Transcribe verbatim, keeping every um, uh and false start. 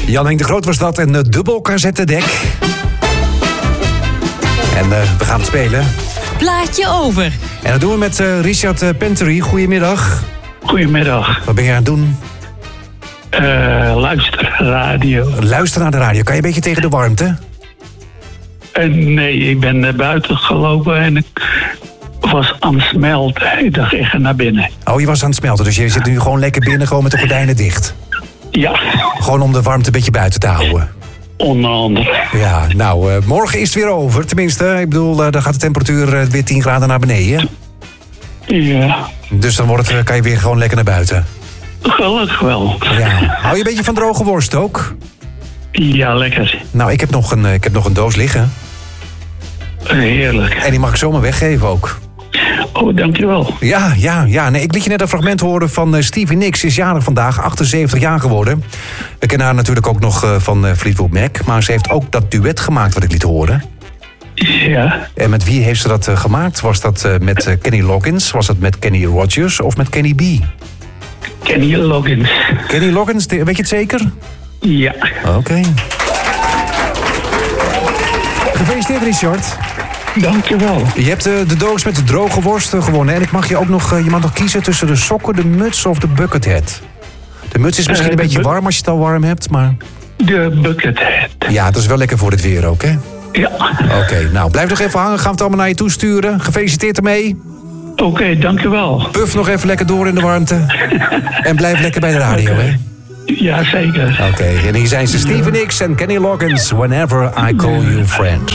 Jan Henk de Groot was dat en uh, dubbel cassettedek. En uh, we gaan het spelen. Plaatje over. En dat doen we met uh, Richard uh, Pentery. Goedemiddag. Goedemiddag. Wat ben je aan het doen? Uh, luister, radio. Luister naar de radio. Kan je een beetje tegen de warmte? Uh, nee, ik ben naar buiten gelopen en ik was aan het smelten. Ik dacht, ik ga naar binnen. Oh, je was aan het smelten, dus je zit nu gewoon lekker binnen, gewoon met de gordijnen dicht. Ja. Gewoon om de warmte een beetje buiten te houden. Onder andere. Ja, nou, uh, morgen is het weer over. Tenminste, ik bedoel, uh, dan gaat de temperatuur uh, weer tien graden naar beneden. Ja. Dus dan wordt het, uh, kan je weer gewoon lekker naar buiten. Gelukkig wel. Ja. Hou je een beetje van droge worst ook? Ja, lekker. Nou, ik heb nog een, uh, ik heb nog een doos liggen. Heerlijk. En die mag ik zomaar weggeven ook. Oh, dankjewel. Ja, ja, ja. Nee, ik liet je net een fragment horen van uh, Stevie Nicks. Ze is jarig vandaag, achtenzeventig jaar geworden. We kennen haar natuurlijk ook nog uh, van uh, Fleetwood Mac. Maar ze heeft ook dat duet gemaakt wat ik liet horen. Ja. En met wie heeft ze dat uh, gemaakt? Was dat uh, met uh, Kenny Loggins? Was dat met Kenny Rogers of met Kenny B? Kenny Loggins. Kenny Loggins, weet je het zeker? Ja. Oké. Okay. Gefeliciteerd, Richard. Dankjewel. Je hebt uh, de doos met de droge worst uh, gewonnen. En ik mag je ook nog, uh, je mag nog kiezen tussen de sokken, de muts of de buckethead. De muts is misschien uh, een beetje warm als je het al warm hebt, maar... De buckethead. Ja, dat is wel lekker voor het weer ook, hè? Ja. Oké, okay, nou, blijf nog even hangen. Gaan we het allemaal naar je toe sturen. Gefeliciteerd ermee. Oké, okay, dankjewel. Puff nog even lekker door in de warmte. En blijf lekker bij de radio, hè? Ja, zeker. Oké, okay, en hier zijn ze Stevie Nicks en Kenny Loggins. Whenever I call you friend.